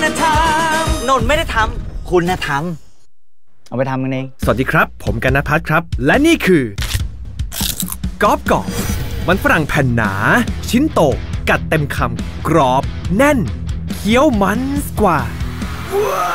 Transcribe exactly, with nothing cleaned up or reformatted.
ธรรมนนท์ไม่ได้ทำคุณธรรมเอาไปทำกันเองสวัสดีครับผมกันณภัทรครับและนี่คือกรอบกรอบมันฝรั่งแผ่นหนาชิ้นโตกัดเต็มคำกรอบแน่นเคี้ยวมันกว่า